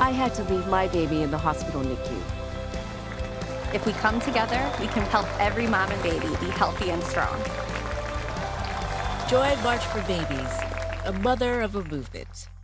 I had to leave my baby in the hospital NICU. If we come together, we can help every mom and baby be healthy and strong. Join March for Babies, a mother of a movement.